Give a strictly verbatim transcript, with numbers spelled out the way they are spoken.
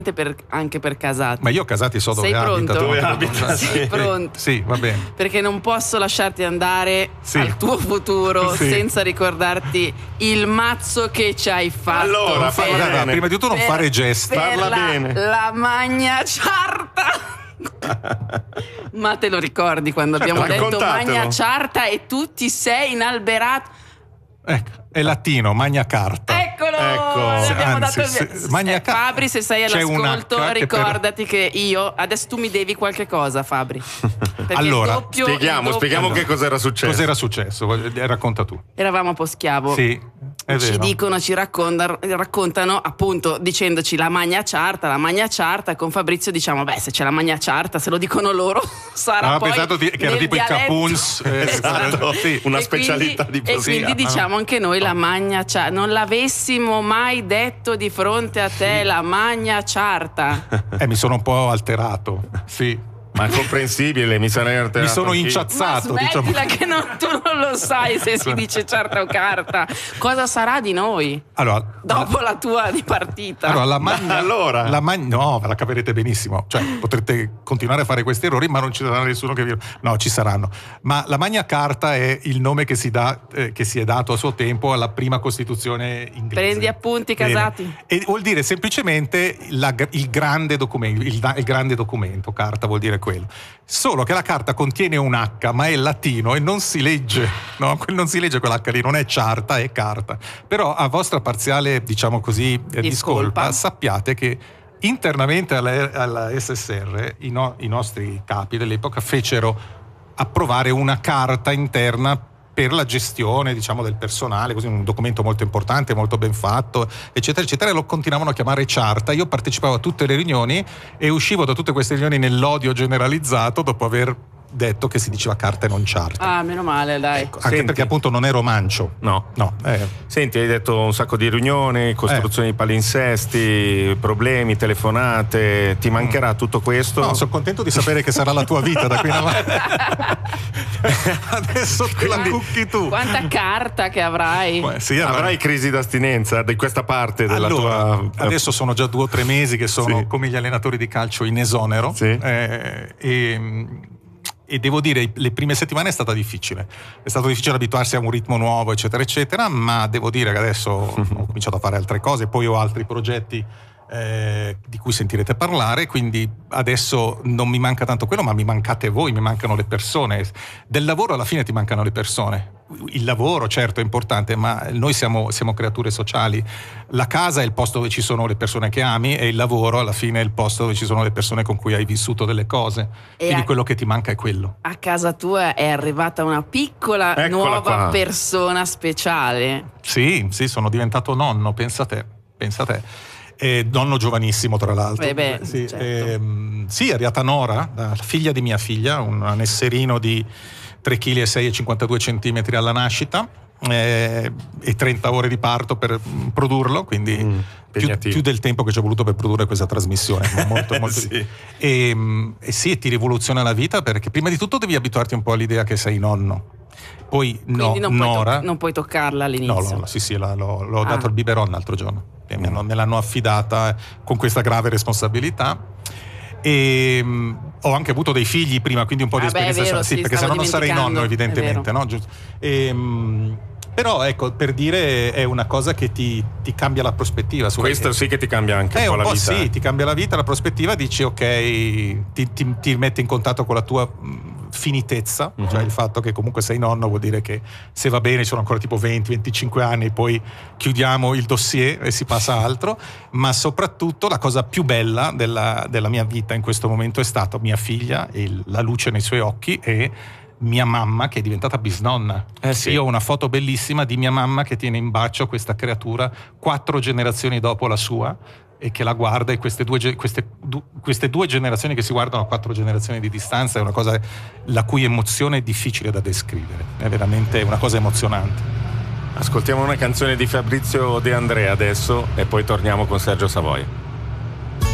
Per, anche per Casati. Ma io Casati so dove Sei abita. pronto? Dove abita? Sei pronto? Sì, va bene. Perché non posso lasciarti andare sì. al tuo futuro sì. senza ricordarti il mazzo che ci hai fatto. Allora, per, parla bene. Prima di tutto non per, fare gesti. per Parla la, bene. La Magna Ciarta. Ma te lo ricordi quando Certo, abbiamo detto raccontatelo. Magna Ciarta e tu ti sei inalberato? Ecco, è latino, Magna Carta. Eccolo, Ecco. le abbiamo Anzi, dato se- il... Magna Eh, Carta. Fabri, se sei C'è un all'ascolto, H che ricordati che io adesso tu mi devi qualche cosa, Fabri. Perché Allora, il doppio- il Spieghiamo, doppio- spieghiamo che cos'era successo. Cos'era successo? Voglio- eh, Racconta tu. Eravamo a Poschiavo. Sì, è Ci vero. dicono, ci raccontano, raccontano appunto dicendoci la Magna Ciarta, la Magna Ciarta. Con Fabrizio diciamo, beh, se c'è la Magna Ciarta, se lo dicono loro, sarà Aveva poi pensato di- che era nel tipo il dialetto. Capuns, eh, Esatto, sì. una E specialità quindi- di poesia. E quindi diciamo anche noi la Magna Ciarta. Non l'avessimo mai detto di fronte a te, la Magna Ciarta. Eh, mi sono un po' alterato. Sì. Ma è comprensibile, mi sarei alterato Mi sono anch'io. inciazzato, Ma diciamo. smettila che non, tu non lo sai se si dice ciarta o carta. Cosa sarà di noi Allora, dopo la tua di partita? allora la magna, allora? la magna, no, ve la capirete benissimo. Cioè, potrete continuare a fare questi errori, ma non ci sarà nessuno che vi. No, ci saranno. Ma la Magna Carta è il nome che si dà, eh, che si è dato a suo tempo alla prima Costituzione inglese. Prendi appunti, Bene. Casati. E vuol dire semplicemente la- il grande documento, il, il grande documento, carta vuol dire quello. Solo che la carta contiene un H, ma è latino e non si legge, no? Non si legge quell'H lì, non è ciarta, è carta. Però a vostra parziale, diciamo così, eh, Discolpa. discolpa, sappiate che internamente alla, alla S S R i, no- i nostri capi dell'epoca fecero approvare una carta interna per la gestione, diciamo, del personale, così un documento molto importante, molto ben fatto, eccetera, eccetera, e lo continuavano a chiamare ciarta. Io partecipavo a tutte le riunioni e uscivo da tutte queste riunioni nell'odio generalizzato dopo aver detto che si diceva carta e non ciarta. Ah, meno male, dai. Anche Senti. perché appunto non ero mancio. No. No, eh, Senti, hai detto un sacco di riunioni, costruzioni di palinsesti, problemi, telefonate. Ti mancherà tutto questo? no, sono contento di sapere che sarà la tua vita da qui in avanti. Adesso te la cucchi tu. Quanta carta che avrai. Eh, sì, Avrai crisi d'astinenza di questa parte della allora, tua. adesso sono già due o tre mesi che sono Sì. come gli allenatori di calcio in esonero. Sì. eh, e, e devo dire, le prime settimane è stata difficile. È stato difficile abituarsi a un ritmo nuovo, eccetera, eccetera, ma devo dire che adesso ho cominciato a fare altre cose, poi ho altri progetti eh, di cui sentirete parlare, quindi adesso non mi manca tanto quello, ma mi mancate voi, mi mancano le persone. Del lavoro alla fine ti mancano le persone. Il lavoro certo è importante, ma noi siamo, siamo creature sociali. La casa è il posto dove ci sono le persone che ami e il lavoro alla fine è il posto dove ci sono le persone con cui hai vissuto delle cose. E Quindi a- quello che ti manca è quello. A casa tua è arrivata una piccola Eccola nuova qua. persona speciale. Sì, sì, sono diventato nonno, pensa te, pensa te. Eh, nonno giovanissimo tra l'altro. Beh, beh, sì, certo. ehm, sì, è arrivata Nora, la figlia di mia figlia, un nesserino di tre virgola sei chili e cinquantadue centimetri alla nascita eh, e trenta ore di parto per mm, produrlo, quindi Mm, più, impegnativo. più del tempo che ci è voluto per produrre questa trasmissione. ma molto, molto Sì. di- e, mm, e sì, ti rivoluziona la vita perché prima di tutto devi abituarti un po' all'idea che sei nonno. Poi no, Quindi non, puoi Nora... toc- non puoi toccarla No, all'inizio. no, sì, sì, la- l'ho, l'ho Ah. dato il biberon l'altro giorno. E mi hanno- me l'hanno affidata con questa grave responsabilità. E mh, ho anche avuto dei figli prima, quindi un po' di Ah, beh, è esperienza. vero, sì, sì, perché se stavo no non sarei dimenticando, nonno, è evidentemente, vero. no? Giusto. E, mh, però ecco, per dire, è una cosa che ti, ti cambia la prospettiva. Su Questo sì che ti cambia anche eh, un po' un la po' vita. sì, eh. ti cambia la vita, la prospettiva, dici ok, ti, ti, ti metti in contatto con la tua mh, finitezza, Mhm. cioè il fatto che comunque sei nonno vuol dire che se va bene ci sono ancora tipo venti venticinque anni, poi chiudiamo il dossier e si passa a altro, ma soprattutto la cosa più bella della, della mia vita in questo momento è stata mia figlia, il- la luce nei suoi occhi e mia mamma che è diventata bisnonna. Eh sì. Io ho una foto bellissima di mia mamma che tiene in braccio questa creatura quattro generazioni dopo la sua e che la guarda, e queste due, ge- queste, du- queste due generazioni che si guardano a quattro generazioni di distanza è una cosa la cui emozione è difficile da descrivere, è veramente una cosa emozionante. Ascoltiamo una canzone di Fabrizio De André adesso e poi torniamo con Sergio Savoia.